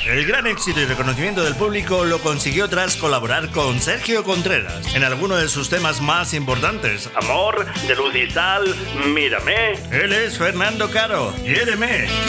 El gran éxito y reconocimiento del público lo consiguió tras colaborar con Sergio Contreras en alguno de sus temas más importantes: Amor, De Luz y Sal, Mírame. Él es Fernando Caro, Quiéreme.